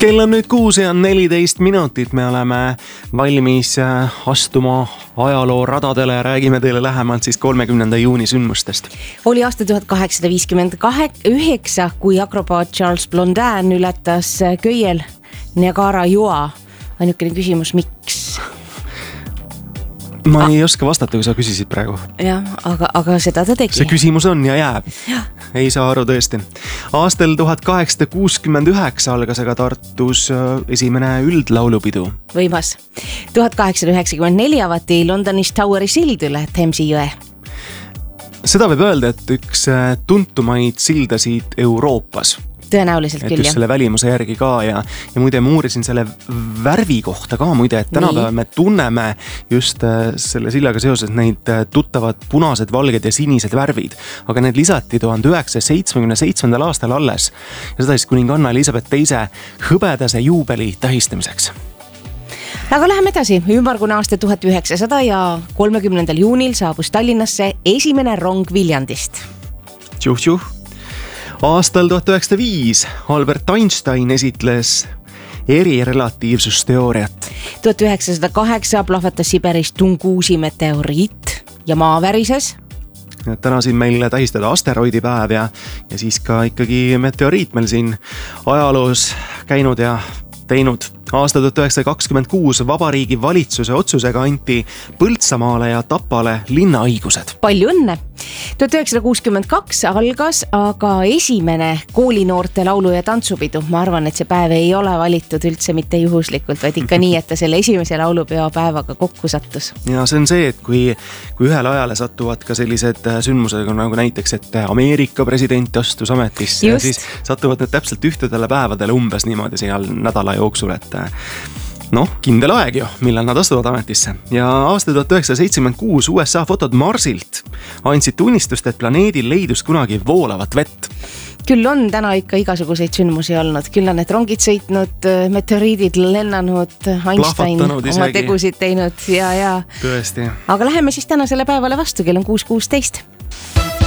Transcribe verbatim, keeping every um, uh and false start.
Kell on nüüd kuus ja neliteist minutit, me oleme valmis astuma ajaloo radadele ja räägime teile lähemalt siis kolmekümnenda juuni sündmustest. Oli aasta tuhat kaheksasada viiskümmend üheksa, kui akrobaat Charles Blondin ületas köiel Niagara joa. Ainukene küsimus, miks? Ma ei oska vastata, kui sa küsisid praegu. Jah, aga, aga seda ta tegi. See küsimus on ja jääb. Ja. Ei saa aru tõesti. Aastal tuhat kaheksasada kuuskümmend üheksa algas aga Tartus esimene üldlaulupidu. Võimas. tuhat kaheksasada üheksakümmend neli avati Londonis Toweri sild üle Themsi jõe. Seda võib öelda, et üks tuntumaid sildasid Euroopas. Tõenäoliselt et küll, just jah. selle välimuse järgi ka ja, ja muide ma uurisin selle värvi kohta ka muide, et tänapäeval me tunneme just selle sillaga seoses neid tuttavad punased, valged ja sinised värvid, aga need lisati tuhande üheksasaja seitsmekümne seitsmendal aastal alles ja seda siis kuninganna Elisabeth teise hõbedase juubeli tähistamiseks. Aga läheme edasi. Ümmargune aasta tuhat üheksasada ja kolmekümnendal juunil saabus Tallinnasse esimene rong Viljandist. Tjuh-tjuh. Aastal tuhat üheksasada viis Albert Einstein esitles erirelatiivsusteooriat. tuhat üheksasada kaheksa plahvatas Siberis Tungusi meteoriit ja maa värises. Täna siin meil tähistada asteroidipäev ja, ja siis ka ikkagi meteoriit meil siin ajaloos käinud ja teinud. Aasta tuhat üheksasada kakskümmend kuus vabariigi valitsuse otsusega anti Põltsamaale ja Tapale linnaõigused. Palju õnne! tuhat üheksasada kuuskümmend kaks algas aga esimene koolinoorte laulu- ja tantsupidu. Ma arvan, et see päev ei ole valitud üldse mitte juhuslikult, vaid ikka nii, et ta selle esimese laulupeo päevaga kokku sattus. Ja see on see, et kui, kui ühele ajale satuvad ka sellised sündmused nagu näiteks, et Ameerika president astus ametisse ja siis satuvad need täpselt ühtedele päevadele umbes niimoodi seal nädala jooksul, et noh, kindel aeg ju, millal nad astuvad ametisse. Ja aasta tuhat üheksasada seitsekümmend kuus U S A fotod Marsilt andsid tunnistust, et planeedil leidus kunagi voolavat vett. Küll on täna ikka igasuguseid sündmusi olnud. Küll on need rongid sõitnud, meteoriidid lennanud, Einstein oma tegusid teinud ja, ja. Tõesti. Aga läheme siis täna selle päevale vastu, kell on kuus kuusteist.